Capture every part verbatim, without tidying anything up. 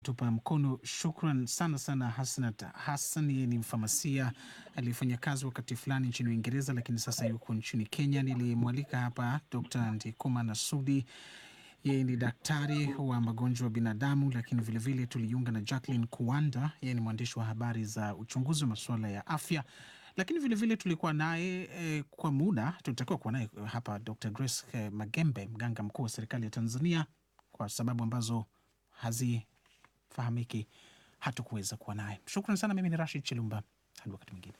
Tupa mkono. Shukran sana sana Hassanat Hassan. Yeye ni mfamasia aliyefanya kazi wakati fulani nchini Uingereza, lakini sasa yuko nchini Kenya. Nilimwalika hapa Dokta Ndikuma Nasudi, yeye ni daktari wa magonjwa ya binadamu, lakini vilevile tulijiunga na Jacqueline Kuwanda, yeye ni mwandishi wa habari za uchunguzi wa masuala ya afya, lakini vilevile tulikuwa naye eh, kwa muda tulitakiwa kuwa naye hapa Dokta Grace eh, Magembe, mganga mkuu wa serikali ya Tanzania, kwa sababu ambazo hazi fahamiki hatukuweza kuwa naye. Shukran sana. Mimi ni Rashid Chilumba, hadi wakati mwingine.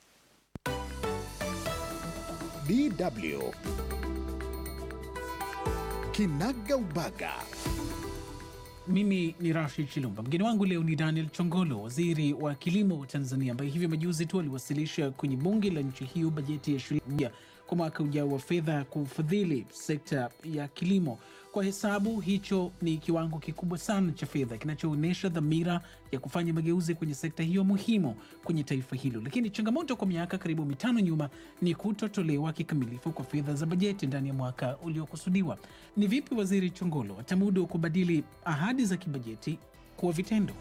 D W Kinaga Ubaga. Mimi ni Rashid Chilumba. Mgeni wangu leo ni Daniel Chongolo, waziri wa kilimo wa Tanzania, ambaye hivi majuzi tu aliwasilisha kwenye bunge la nchi hiyo bajeti ya shilingi kwa mwaka ujao wa fedha kufadhili sekta ya kilimo. Kwa hesabu, hicho ni kiwango kikubwa sana cha fedha kinachoonyesha dhamira ya kufanya mageuzi kwenye sekta hiyo muhimu kwenye taifa hilo. Lakini changamoto kwa miaka karibu mitano nyuma ni kutotolewa kikamilifu kwa fedha za bajeti ndani ya mwaka uliokusudiwa. Ni vipi Waziri Chongolo atamudu kubadili ahadi za kibajeti kuwa vitendo?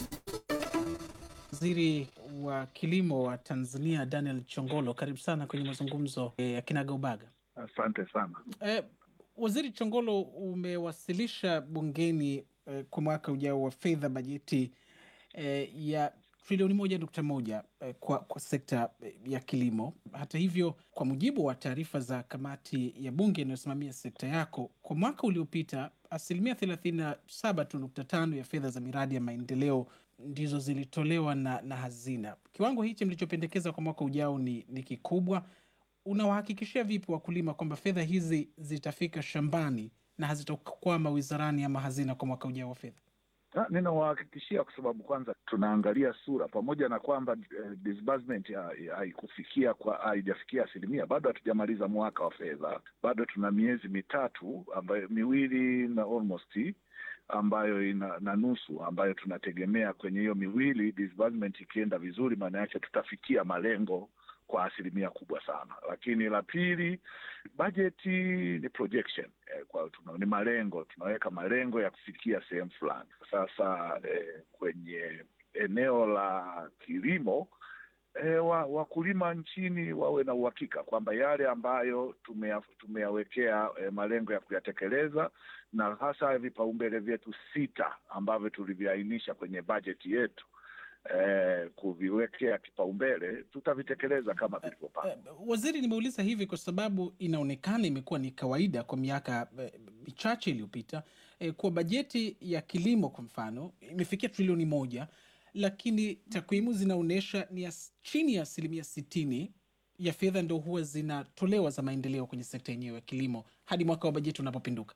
Waziri wa kilimo wa Tanzania Daniel Chongolo, karibu sana kwenye mazungumzo ya eh, Kinaga Ubaga. Asante sana. Eh, Waziri Chongolo, umewasilisha bungeni eh, kwa mwaka ujao wa fedha bajeti eh, ya trilioni moja nukta moja eh, kwa, kwa sekta eh, ya kilimo. Hata hivyo, kwa mujibu wa taarifa za kamati ya bunge inayosimamia sekta yako, kwa mwaka uliopita asilimia thelathini na saba nukta tano ya fedha za miradi ya maendeleo ndizo zilitolewa na, na hazina. Kiwango hichi mlichopendekeza kwa mwaka ujao ni, ni kikubwa. Unawahakikishia vipi wakulima kwamba fedha hizi zitafika shambani na hazitokwama wizarani ama hazina kwa mwaka ujao wa fedha? Ninawahakikishia kwa sababu kwanza tunaangalia sura, pamoja na kwamba eh, disbursement haikufikia kwa haijafikia asilimia, bado hatujamaliza mwaka wa fedha, bado tuna miezi mitatu ambayo miwili na almost ambayo ina na nusu ambayo tunategemea. Kwenye hiyo miwili disbursement ikienda vizuri, maana yake tutafikia malengo kwa asilimia kubwa sana. Lakini la pili, bajeti ni projection eh, kwa tuna, ni malengo, tunaweka malengo ya kufikia sehemu fulani. Sasa eh, kwenye eneo la kilimo eh, wakulima wa nchini wawe na uhakika kwamba yale ambayo tumea, tumeyawekea eh, malengo ya kuyatekeleza, na hasa vipaumbele vyetu sita ambavyo tuliviainisha kwenye bajeti yetu Eh, kuviwekea kipaumbele, tutavitekeleza kama vilivyopangwa. Uh, uh, waziri, nimeuliza hivi kwa sababu inaonekana imekuwa ni kawaida kwa miaka michache uh, iliyopita uh, kwa bajeti ya kilimo kwa mfano imefikia trilioni moja, lakini takwimu zinaonyesha ni as, chini ya asilimia sitini ya fedha ndo huwa zinatolewa za maendeleo kwenye sekta yenyewe ya kilimo hadi mwaka wa bajeti unapopinduka.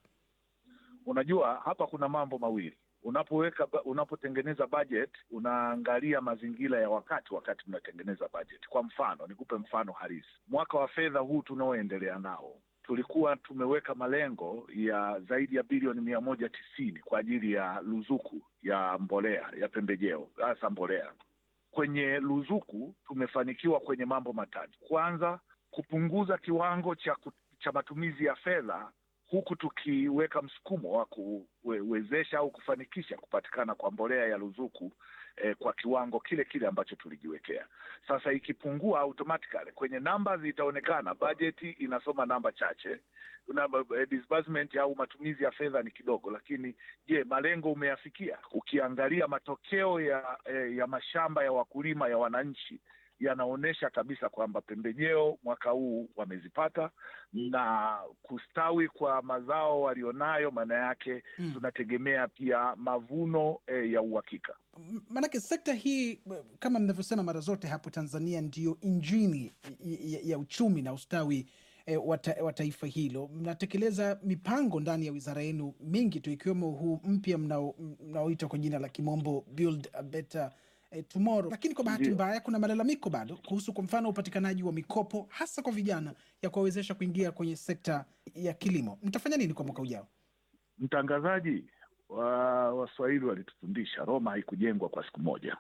Unajua, hapa kuna mambo mawili. Unapoweka unapotengeneza budget unaangalia mazingira ya wakati wakati mnatengeneza budget. Kwa mfano, nikupe mfano halisi. Mwaka wa fedha huu tunaoendelea nao, tulikuwa tumeweka malengo ya zaidi ya bilioni mia moja tisini kwa ajili ya ruzuku ya mbolea ya pembejeo, hasa mbolea. Kwenye ruzuku tumefanikiwa kwenye mambo matatu. Kwanza, kupunguza kiwango cha cha matumizi ya fedha, huku tukiweka msukumo wa kuwezesha au kufanikisha kupatikana kwa mbolea ya ruzuku eh, kwa kiwango kile kile ambacho tulijiwekea. Sasa ikipungua, automatically kwenye namba zitaonekana bajeti inasoma namba chache, namba eh, disbursement au matumizi ya fedha ni kidogo, lakini je, malengo umeyafikia? Ukiangalia matokeo ya eh, ya mashamba ya wakulima ya wananchi yanaonesha kabisa kwamba pembejeo mwaka huu wamezipata, na kustawi kwa mazao walionayo, maana yake hmm, tunategemea pia mavuno eh, ya uhakika. Maanake sekta hii kama mnavyosema mara zote hapo Tanzania ndiyo injini ya, ya uchumi na ustawi eh, wa taifa hilo. Mnatekeleza mipango ndani ya wizara yenu mingi tu, ikiwemo huu mpya mnaoita kwa jina la kimombo Build a Better E, tomorrow. Lakini kwa bahati mbaya kuna malalamiko bado kuhusu kwa mfano upatikanaji wa mikopo hasa kwa vijana ya kuwawezesha kuingia kwenye sekta ya kilimo. Mtafanya nini kwa mwaka ujao? Mtangazaji, wa Waswahili walitufundisha Roma haikujengwa kwa siku moja.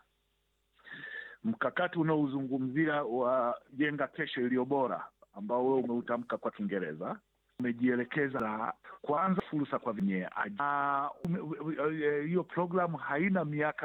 Mkakati unaozungumzia wa jenga kesho iliyo bora ambao wewe umeutamka kwa Kiingereza umejielekeza kwanza fursa kwa vinye. Hiyo uh, uh, uh, uh, programu haina miaka